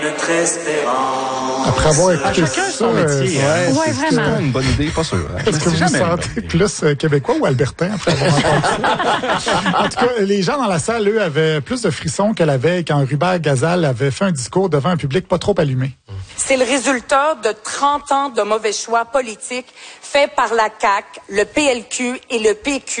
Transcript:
Notre espérance. Après avoir écouté chacun ça, son métier. Ouais, vraiment. C'est une bonne idée, pas sûr. est-ce que vous vous sentez plus québécois ou albertain après avoir entendu ça? En tout cas, les gens dans la salle, eux, avaient plus de frissons que la veille quand Hubert Gazal avait fait un discours devant un public pas trop allumé. C'est le résultat de 30 ans de mauvais choix politiques faits par la CAQ, le PLQ et le PQ.